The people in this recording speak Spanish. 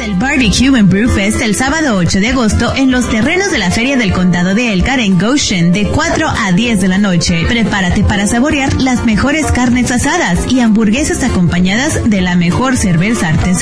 el Barbecue and Brew Fest el sábado 8 de agosto en los terrenos de la Feria del Condado de Elkhart en Goshen de 4 a 10 de la noche. Prepárate para saborear las mejores carnes asadas y hamburguesas acompañadas de la mejor cerveza artesanal